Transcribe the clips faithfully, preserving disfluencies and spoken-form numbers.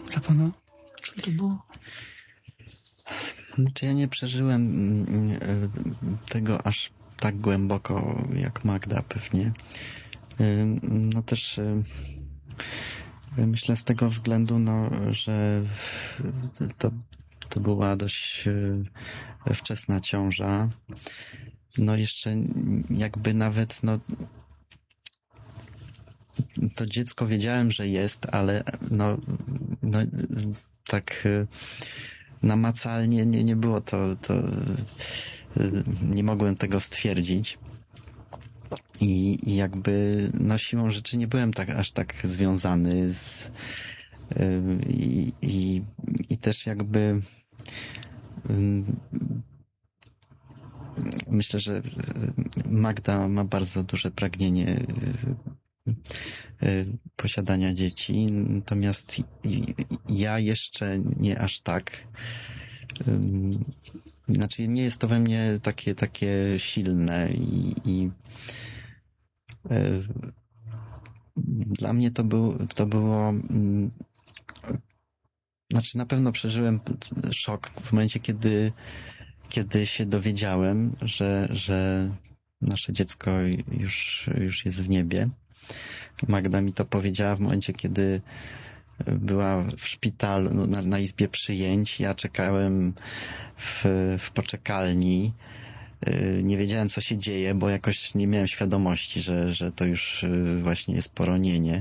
Dla pana czym to było? Znaczy ja nie przeżyłem tego aż tak głęboko jak Magda pewnie. No też myślę z tego względu, no, że to, to była dość wczesna ciąża. No jeszcze jakby nawet no to dziecko wiedziałem, że jest, ale no, no tak namacalnie nie, nie było to, to nie mogłem tego stwierdzić. I, i jakby no siłą rzeczy nie byłem tak aż tak związany z i, i, i też jakby myślę, że Magda ma bardzo duże pragnienie posiadania dzieci, natomiast ja jeszcze nie aż tak. Znaczy nie jest to we mnie takie, takie silne i, i dla mnie to, był, to było znaczy na pewno przeżyłem szok w momencie, kiedy, kiedy się dowiedziałem, że, że nasze dziecko już, już jest w niebie. Magda mi to powiedziała w momencie, kiedy była w szpitalu, no, na, na izbie przyjęć. Ja czekałem w, w poczekalni. Nie wiedziałem, co się dzieje, bo jakoś nie miałem świadomości, że, że to już właśnie jest poronienie.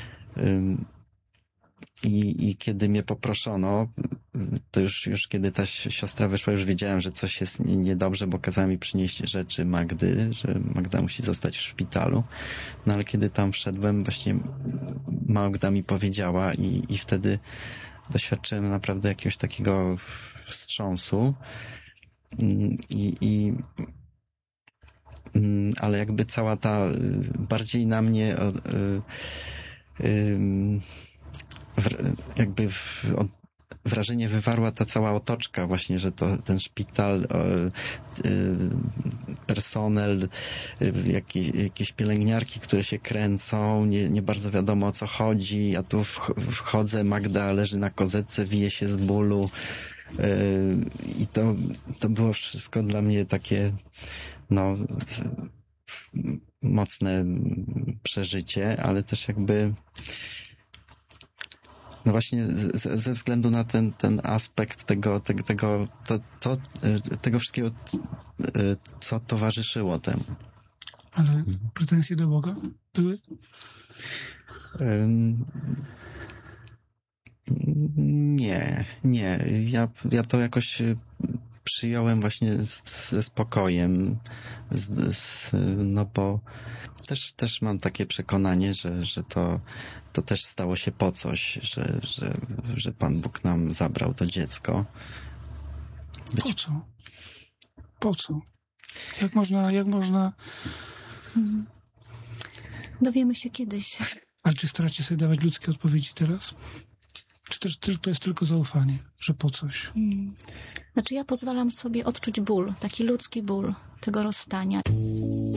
I, i kiedy mnie poproszono, to już, już kiedy ta siostra wyszła, już wiedziałem, że coś jest niedobrze, bo kazała mi przynieść rzeczy Magdy, że Magda musi zostać w szpitalu. No ale kiedy tam wszedłem, właśnie Magda mi powiedziała i, i wtedy doświadczyłem naprawdę jakiegoś takiego wstrząsu. I, i ale jakby cała ta bardziej na mnie jakby wrażenie wywarła ta cała otoczka właśnie, że to ten szpital, personel, jakieś, jakieś pielęgniarki, które się kręcą, nie, nie bardzo wiadomo o co chodzi, ja tu wchodzę, Magda leży na kozetce, wije się z bólu i to, to było wszystko dla mnie takie no mocne przeżycie, ale też jakby no właśnie z, ze względu na ten, ten aspekt tego, tego, tego, to, to, tego wszystkiego, co towarzyszyło temu. Ale pretensje do Boga były? Um, nie, nie. Ja, ja to jakoś przyjąłem właśnie z, ze spokojem, z, z, no bo też, też mam takie przekonanie, że, że to, to też stało się po coś, że, że, że Pan Bóg nam zabrał to dziecko. Być... Po co? Po co? Jak można, jak można... Hmm. Dowiemy się kiedyś. Ale czy staracie sobie dawać ludzkie odpowiedzi teraz? Czy też to jest tylko zaufanie, że po coś? Hmm. Znaczy ja pozwalam sobie odczuć ból, taki ludzki ból tego rozstania.